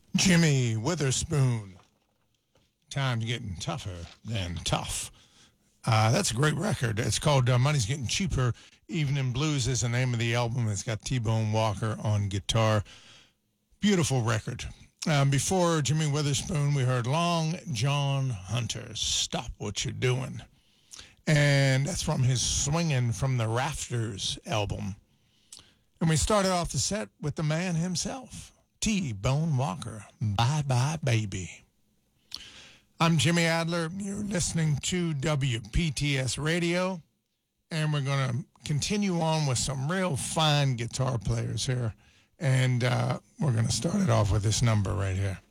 Jimmy Witherspoon. Time's getting tougher than tough. That's a great record. It's called Money's Getting Cheaper. Evening Blues is the name of the album. It's got T-Bone Walker on guitar. Beautiful record. Before Jimmy Witherspoon, we heard Long John Hunter, Stop What You're Doing. And that's from his Swingin' from the Rafters album. And we started off the set with the man himself, T-Bone Walker, Bye Bye Baby. I'm Jimmy Adler. You're listening to WPTS Radio, and we're going to continue on with some real fine guitar players here. And we're going to start it off with this number right here.